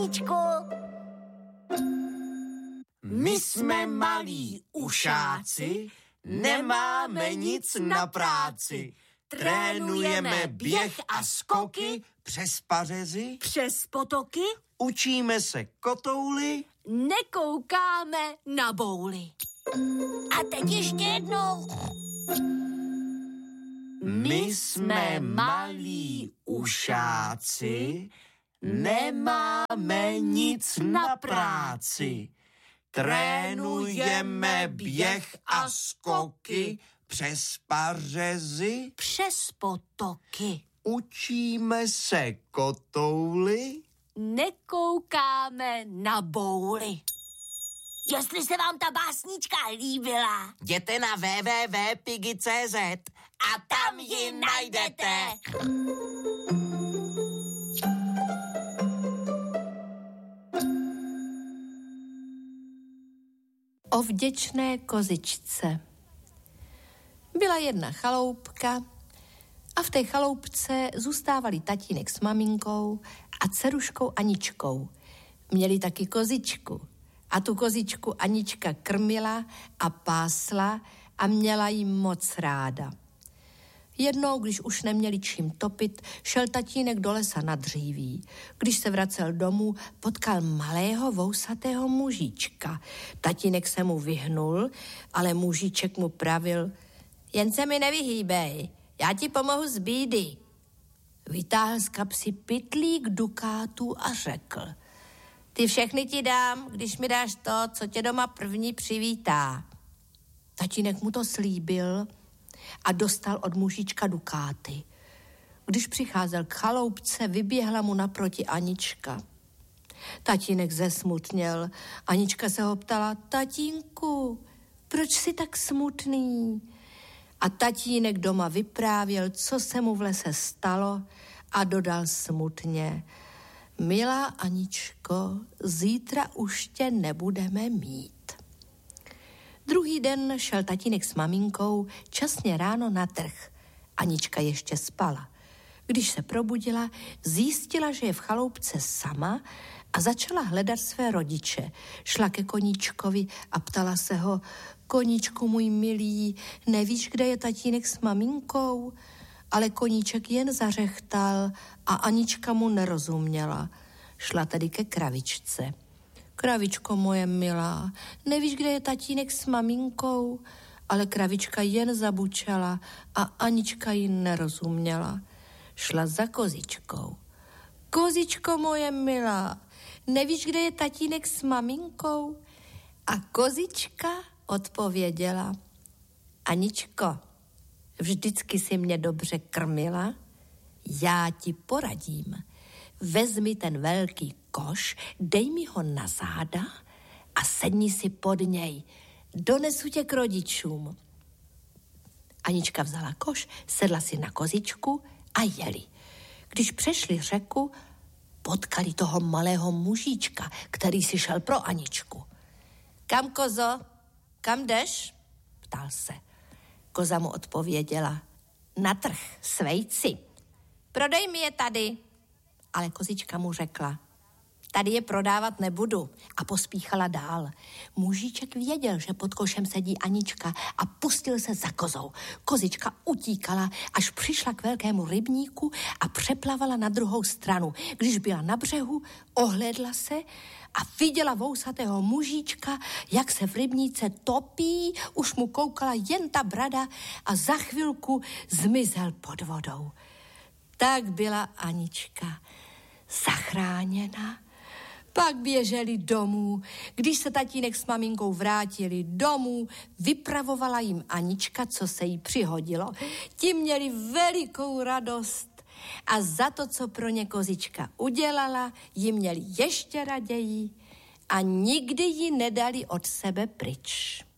básničku. My jsme malí ušáci, nemáme nic na práci. Trénujeme běh a skoky přes pařezy, Přes potoky učíme se kotouly, nekoukáme na bouly. A teď ještě jednou. my jsme malí ušáci, nemáme nic na práci. Trénujeme běh a skoky přes pařezy, Přes potoky učíme se kotouly. nekoukáme na bouly. Jestli se vám ta básnička líbila, Jděte na www.pigi.cz a tam ji najdete. O vděčné kozičce. Byla jedna chaloupka a v té chaloupce zůstávali tatínek s maminkou a dceruškou Aničkou. Měli taky kozičku a tu kozičku Anička krmila a pásla a měla jí moc ráda. Jednou, když už neměli čím topit, šel tatínek do lesa na dříví. Když se vracel domů, potkal malého vousatého mužíčka. Tatínek se mu vyhnul, ale mužíček mu pravil: jen se mi nevyhýbej, já ti pomohu z bídy. Vytáhl z kapsy pytlík dukátů a řekl: ty všechny ti dám, když mi dáš to, co tě doma první přivítá. Tatínek mu to slíbil a dostal od mužička dukáty. Když přicházel k chaloupce, vyběhla mu naproti Anička. Tatínek zesmutněl. Anička se ho ptala: tatínku, proč jsi tak smutný? A tatínek doma vyprávěl, co se mu v lese stalo, a dodal smutně: milá Aničko, zítra už tě nebudeme mít. Druhý den šel tatínek s maminkou časně ráno na trh. Anička ještě spala. Když se probudila, zjistila, že je v chaloupce sama a začala hledat své rodiče. Šla ke koníčkovi a ptala se ho: koníčku můj milý, nevíš, kde je tatínek s maminkou? Ale koníček jen zařechtal a Anička mu nerozuměla. Šla tedy ke kravičce. Kravičko moje milá, nevíš, kde je tatínek s maminkou? Ale kravička jen zabučela a Anička ji nerozuměla. Šla za kozičkou. Kozičko moje milá, nevíš, kde je tatínek s maminkou? A kozička odpověděla: Aničko, vždycky si mě dobře krmila, já ti poradím. Vezmi ten velký koš, dej mi ho na záda a sedni si pod něj. Donesu tě k rodičům. Anička vzala koš, sedla si na kozičku a jeli. Když přešli řeku, potkali toho malého mužíčka, který si šel pro Aničku. Kam, kozo? Kam jdeš? Ptal se. Koza mu odpověděla: na trh s vejci. Prodej mi je tady. Ale kozička mu řekla: tady je prodávat nebudu, a pospíchala dál. Mužíček věděl, že pod košem sedí Anička, a pustil se za kozou. Kozička utíkala, až přišla k velkému rybníku a přeplavala na druhou stranu. Když byla na břehu, ohlédla se a viděla vousatého mužíčka, jak se v rybníce topí, už mu koukala jen ta brada a za chvilku zmizel pod vodou. Tak byla Anička zachráněna. Pak běželi domů. Když se tatínek s maminkou vrátili domů, vypravovala jim Anička, co se jí přihodilo. Ti měli velikou radost a za to, co pro ně kozička udělala, ji měli ještě raději a nikdy ji nedali od sebe pryč.